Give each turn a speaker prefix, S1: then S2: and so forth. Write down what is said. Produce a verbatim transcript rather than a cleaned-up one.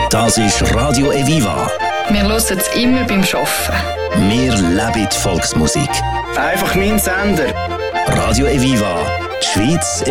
S1: Das ist Radio Eviva.
S2: Wir hören es immer beim Arbeiten.
S1: Wir leben die Volksmusik.
S3: Einfach mein Sender.
S1: Radio Eviva, die Schweiz